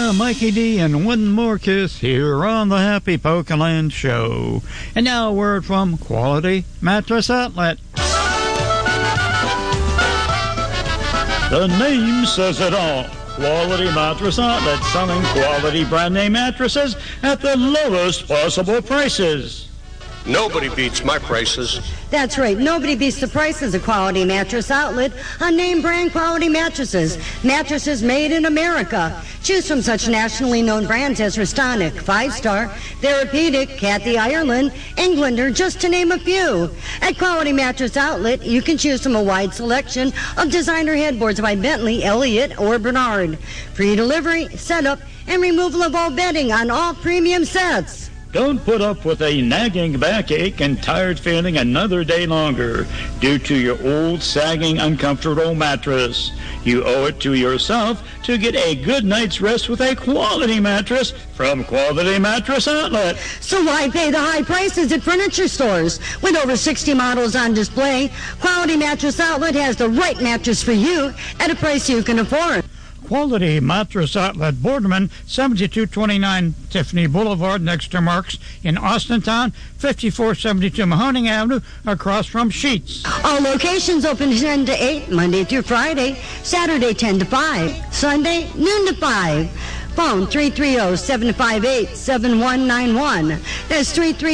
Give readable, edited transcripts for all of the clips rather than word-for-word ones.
Yeah, Mikey D and one more kiss here on the Happy Pokeland Show. And now a word from Quality Mattress Outlet. The name says it all. Quality Mattress Outlet, selling quality brand name mattresses at the lowest possible prices. Nobody beats my prices. That's right. Nobody beats the prices of Quality Mattress Outlet on name brand quality mattresses. Mattresses made in America. Choose from such nationally known brands as Restonic, 5-Star, Therapeutic, Kathy Ireland, Englander, just to name a few. At Quality Mattress Outlet, you can choose from a wide selection of designer headboards by Bentley, Elliott, or Bernard. Free delivery, setup, and removal of all bedding on all premium sets. Don't put up with a nagging backache and tired feeling another day longer due to your old, sagging, uncomfortable mattress. You owe it to yourself to get a good night's rest with a quality mattress from Quality Mattress Outlet. So why pay the high prices at furniture stores? With over 60 models on display, Quality Mattress Outlet has the right mattress for you at a price you can afford. Quality Mattress Outlet, Boardman, 7229 Tiffany Boulevard, next to Mark's in Austintown, 5472 Mahoning Avenue, across from Sheetz. All locations open 10 to 8, Monday through Friday, Saturday 10 to 5, Sunday noon to 5. Phone 330-758-7191. That's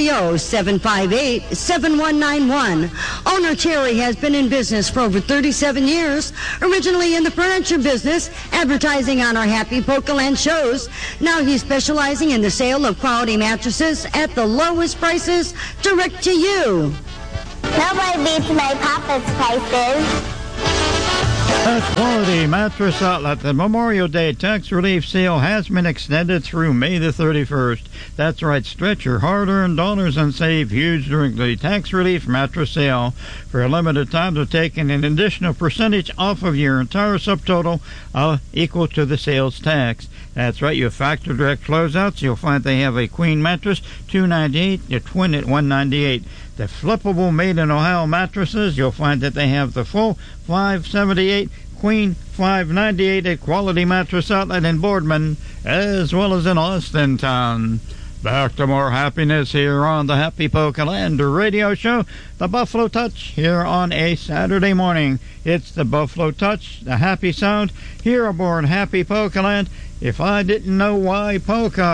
330-758-7191. Owner Terry has been in business for over 37 years, originally in the furniture business, advertising on our Happy Pokeland shows. Now he's specializing in the sale of quality mattresses at the lowest prices, direct to you. Nobody beats my papa's prices. At Quality Mattress Outlet, the Memorial Day tax relief sale has been extended through May the 31st. That's right, stretch your hard-earned dollars and save huge during the tax relief mattress sale. For a limited time, they're taking an additional percentage off of your entire subtotal equal to the sales tax. That's right, your factory direct closeouts, you'll find they have a queen mattress, $298, your twin at $198. The flippable made-in-Ohio mattresses, you'll find that they have the full $578, queen $598 at Quality Mattress Outlet in Boardman, as well as in Austintown. Back to more happiness here on the Happy Pokeland radio show, the Buffalo Touch, here on a Saturday morning. It's the Buffalo Touch, the happy sound, here aboard Happy Pokeland. If I didn't know why polka